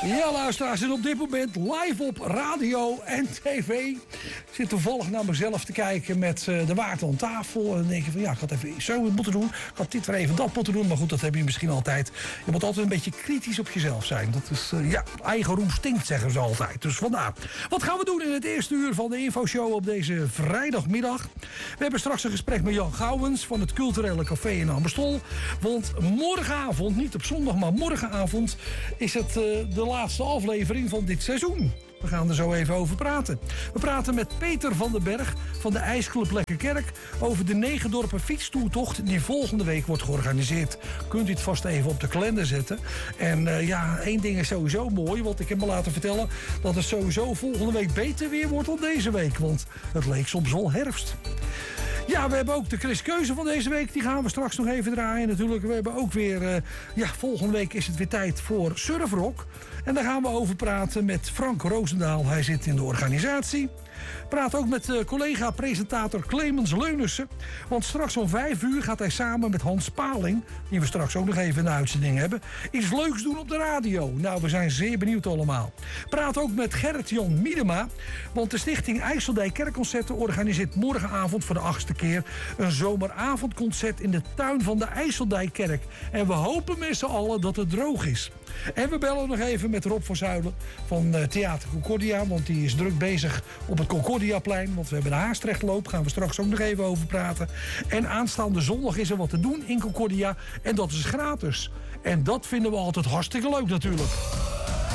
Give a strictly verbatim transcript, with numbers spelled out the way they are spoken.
Ja, luisteraars, en op dit moment live op radio en tv. Ik zit toevallig naar mezelf te kijken met uh, de Waard aan tafel. En dan denk je van, ja, ik had even zo moeten doen. Ik had dit weer even dat moeten doen. Maar goed, dat heb je misschien altijd. Je moet altijd een beetje kritisch op jezelf zijn. Dat is, uh, ja, eigen roem stinkt, zeggen ze altijd. Dus vandaar. Wat gaan we doen in het eerste uur van de infoshow op deze vrijdagmiddag? We hebben straks een gesprek met Jan Gouwens van het Culturele Café in Amberstol. Want morgenavond, niet op zondag, maar morgenavond is het uh, de laatste aflevering van dit seizoen. We gaan er zo even over praten. We praten met Peter van den Berg van de IJsclub Lekkerkerk over de Negendorpen fietstoertocht die volgende week wordt georganiseerd. Kunt u het vast even op de kalender zetten. En uh, ja, één ding is sowieso mooi, want ik heb me laten vertellen dat het sowieso volgende week beter weer wordt dan deze week. Want het leek soms al herfst. Ja, we hebben ook de Chris Keuze van deze week. Die gaan we straks nog even draaien natuurlijk. We hebben ook weer... Uh, ja, volgende week is het weer tijd voor Surfrock. En daar gaan we over praten met Frank Roosendaal. Hij zit in de organisatie. Praat ook met uh, collega-presentator Clemens Leunissen. Want straks om vijf uur gaat hij samen met Hans Paling... die we straks ook nog even in de uitzending hebben... iets leuks doen op de radio. Nou, we zijn zeer benieuwd allemaal. Praat ook met Gerrit-Jan Miedema. Want de stichting IJsseldijk Kerkconcerten organiseert morgenavond voor de achtste keer... een zomeravondconcert in de tuin van de IJsseldijkkerk. En we hopen met z'n allen dat het droog is. En we bellen nog even met Rob van Zuilen van uh, Theater Concordia... want die is druk bezig op het Concordiaplein. Want we hebben de Haastrechtloop, gaan we straks ook nog even over praten. En aanstaande zondag is er wat te doen in Concordia. En dat is gratis. En dat vinden we altijd hartstikke leuk natuurlijk.